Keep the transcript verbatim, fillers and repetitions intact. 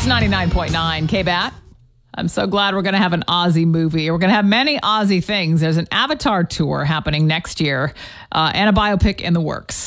It's ninety-nine point nine K B A T. I'm so glad we're going to have an Aussie movie. We're going to have many Aussie things. There's an Avatar tour happening next year uh, and a biopic in the works.